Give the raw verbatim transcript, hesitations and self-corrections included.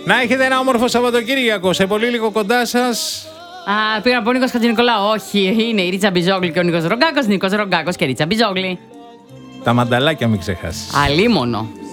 Να έχετε ένα όμορφο Σαββατοκύριακο. Σε πολύ λίγο κοντά σας. Α, πήρα από ο Νίκος Χατζηνικολάου. Όχι, είναι η Ρίτσα Μπιζόγλη και ο Νίκος Ρογκάκος. Νίκος Ρογκάκος και Ρίτσα Μπιζόγλη. Τα μανταλάκια μην ξεχάσεις. Αλίμονο.